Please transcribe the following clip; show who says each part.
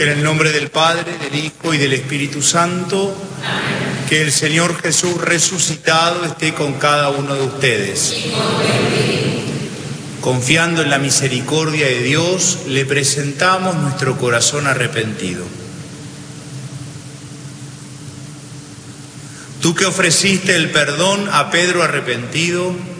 Speaker 1: En el nombre del Padre, del Hijo y del Espíritu Santo, amén. Que el Señor Jesús resucitado esté con cada uno de ustedes. Confiando en la misericordia de Dios, le presentamos nuestro corazón arrepentido. Tú que ofreciste el perdón a Pedro arrepentido,